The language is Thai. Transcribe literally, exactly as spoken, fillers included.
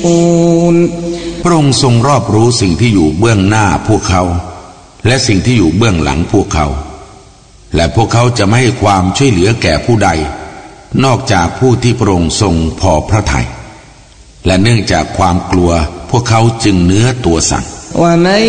พระองค์ทรงรอบรู้สิ่งที่อยู่เบื้องหน้าพวกเขาและสิ่งที่อยู่เบื้องหลังพวกเขาและพวกเขาจะไม่ให้ความช่วยเหลือแก่ผู้ใดนอกจากผู้ที่พระองค์ทรงพอพระทัยและเนื่องจากความกลัวพวกเขาจึงเนื้อตัวสั่น